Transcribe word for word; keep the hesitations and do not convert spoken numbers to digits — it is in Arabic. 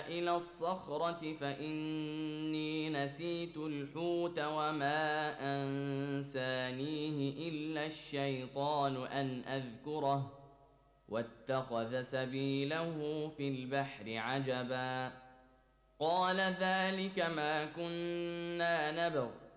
إلى الصخرة فإني نسيت الحوت وما أنسانيه إلا الشيطان أن أذكره واتخذ سبيله في البحر عجبا قال ذلك ما كنا نبغ